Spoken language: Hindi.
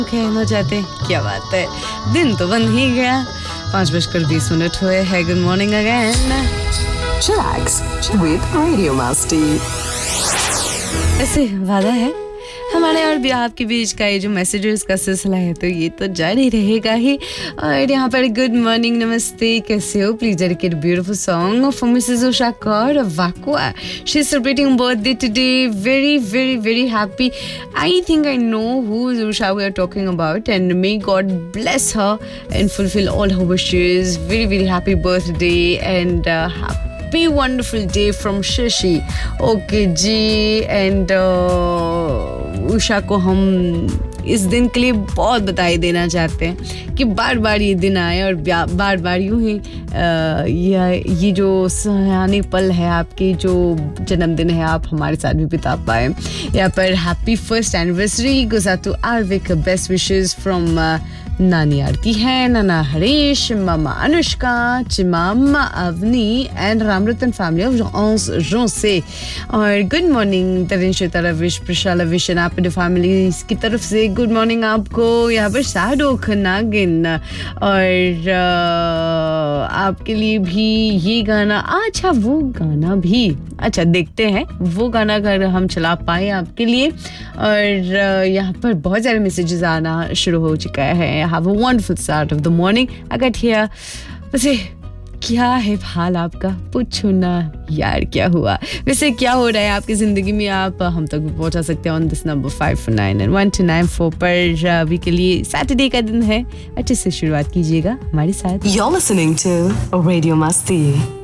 कहना चाहते, क्या बात है, दिन तो बन ही गया। 5:20 हुए हैं। Good morning again. Chillax with Radio Masti. ऐसे वादा है हमारे और भी आपके बीच का ये जो मैसेजेस का सिलसिला है तो ये तो जारी रहेगा ही। और यहाँ पर गुड मॉर्निंग, नमस्ते, कैसे हो? Please dedicate beautiful song for Mrs Usha Kaur वाकुआ। She is celebrating birthday today. Very very very happy. I think I know who is Usha we are talking about and may God bless her and fulfil all her wishes. Very very happy birthday and happy wonderful day from Shashi. Okay ji, and Usha को हम इस दिन के लिए बहुत बधाई देना चाहते हैं कि बार बार ये दिन आए और बार बार यूं ही ये जो सुहाने पल है आपके, जो जन्मदिन है, आप हमारे साथ भी बिता पाए। यहाँ पर happy first anniversary गुजातु Arvik, best wishes from नानी आरती है, नाना हरीश, मामा Anushka, चिमामा Avani and Ramratan family of जों से। और गुड मॉर्निंग तरिन श्वेता रविश प्रशाला विशन आप फैमिली की तरफ से गुड मॉर्निंग आपको। यहाँ पर शाहरुख नागिन और आपके लिए भी ये गाना, अच्छा वो गाना भी, अच्छा देखते हैं वो गाना अगर हम चला पाए आपके लिए। और यहाँ पर बहुत सारे मैसेजेस आना शुरू हो चुका है। Have a wonderful start of the morning. अगर हियर वैसे क्या है हाल आपका, पूछो ना यार क्या हुआ, वैसे क्या हो रहा है आपकी ज़िंदगी में, आप हम तक भी पहुंचा सकते हैं ऑन दिस नंबर 5499129 पर। अभी के लिए सैटरडे का दिन है, अच्छे से शुरुआत कीजिएगा हमारे साथ। You're listening to Radio Masti.